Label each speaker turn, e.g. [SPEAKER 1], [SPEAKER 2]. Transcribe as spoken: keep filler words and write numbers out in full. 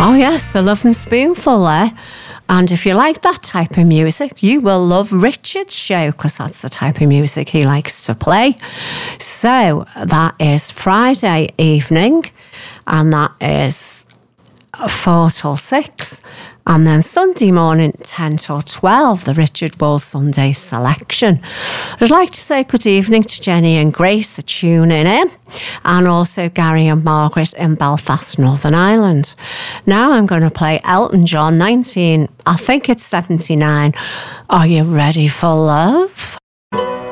[SPEAKER 1] Oh yes, the Loving Spoonful there. And if you like that type of music, you will love Richard's show, because that's the type of music he likes to play. So that is Friday evening, and that is four till six. And then Sunday morning, ten till twelve, the Richard Wall Sunday selection. I'd like to say good evening to Jenny and Grace for tuning in, and also Gary and Margaret in Belfast, Northern Ireland. Now I'm going to play Elton John, nineteen, I think it's seventy-nine. Are you ready for love?